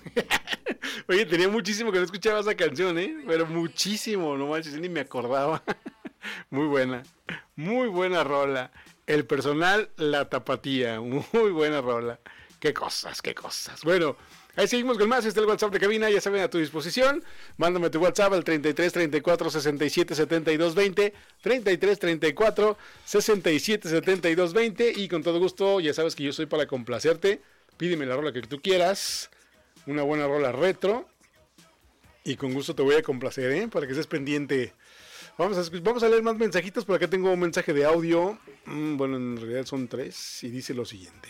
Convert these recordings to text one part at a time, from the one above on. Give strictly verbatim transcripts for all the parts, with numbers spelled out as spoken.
Oye, tenía muchísimo que no escuchaba esa canción, ¿eh? Pero muchísimo, no manches, ni me acordaba. Muy buena, muy buena rola. El personal, la tapatía, muy buena rola. Qué cosas, qué cosas. Bueno, ahí seguimos con más. Este es el WhatsApp de cabina, ya saben, a tu disposición. Mándame tu WhatsApp al treinta y tres, treinta y cuatro, sesenta y siete, setenta y dos, veinte. treinta y tres, treinta y cuatro, sesenta y siete, setenta y dos, veinte. Y con todo gusto, ya sabes que yo soy para complacerte. Pídeme la rola que tú quieras. Una buena rola retro. Y con gusto te voy a complacer, ¿eh? Para que estés pendiente. Vamos a, vamos a leer más mensajitos. Por acá tengo un mensaje de audio. Mm, bueno, en realidad son tres. Y dice lo siguiente.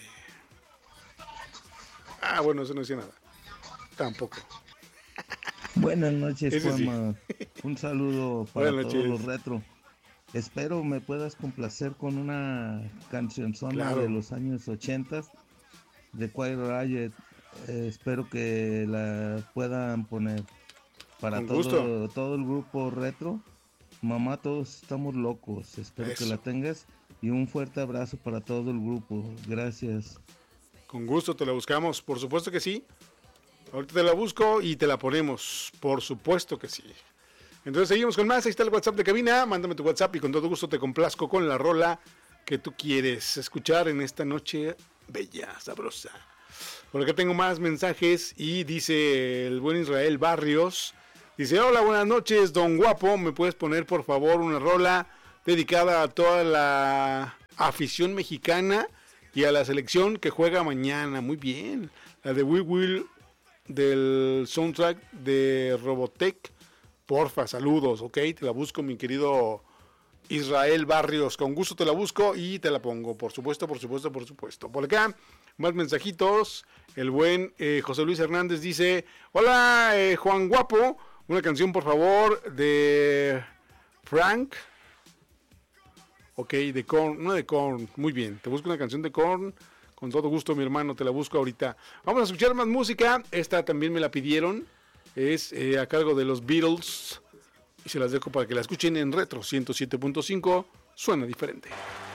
Ah, bueno, eso no decía nada. Tampoco. Buenas noches, Ese Juanma. sí. Un saludo para Buenas todos noches. los retro. Espero me puedas complacer con una cancionzona Claro. de los años ochenta de Quiet Riot. Eh, espero que la puedan poner para Con todo, gusto. todo el grupo retro. Mamá, todos estamos locos. Espero Eso. que la tengas. Y un fuerte abrazo para todo el grupo. Gracias. Con gusto te la buscamos. Por supuesto que sí. Ahorita te la busco y te la ponemos. Por supuesto que sí. Entonces seguimos con más. Ahí está el WhatsApp de cabina. Mándame tu WhatsApp y con todo gusto te complazco con la rola que tú quieres escuchar en esta noche bella, sabrosa. Por acá tengo más mensajes y dice el buen Israel Barrios. Dice, hola, buenas noches, don Guapo. ¿Me puedes poner por favor una rola dedicada a toda la afición mexicana y a la selección que juega mañana? Muy bien. La de We Will del soundtrack de Robotech. Porfa, saludos, ok. Te la busco, mi querido Israel Barrios. Con gusto te la busco y te la pongo. Por supuesto, por supuesto, por supuesto. Por acá, más mensajitos. El buen eh, José Luis Hernández dice, hola, eh, Juan Guapo. Una canción, por favor, de Frank. Ok, de Korn, una de Korn. Muy bien, te busco una canción de Korn. Con todo gusto, mi hermano, te la busco ahorita. Vamos a escuchar más música. Esta también me la pidieron. Es eh, a cargo de los Beatles. Y se las dejo para que la escuchen en Retro ciento siete punto cinco. Suena diferente.